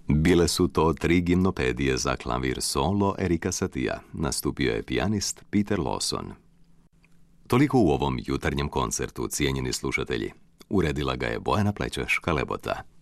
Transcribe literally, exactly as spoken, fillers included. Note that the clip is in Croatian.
Bile su to tri gimnopedije za klavir solo Erika Satia. Nastupio je pijanist Peter Lawson. Toliko u ovom jutarnjem koncertu, cijenjeni slušatelji. Uredila ga je Bojana Plečeš-Kalebota.